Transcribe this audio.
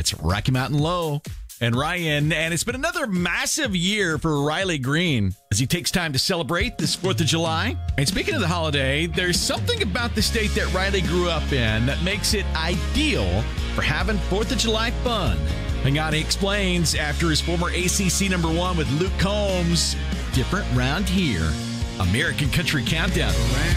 It's Rocky Mountain Low and Ryan, and it's been another massive year for Riley Green as he takes time to celebrate this 4th of July. And speaking of the holiday, there's something about the state that Riley grew up in that makes it ideal for having 4th of July fun. Hang on, he explains after his former ACC #1 with Luke Combs. Different round here. American Country Countdown.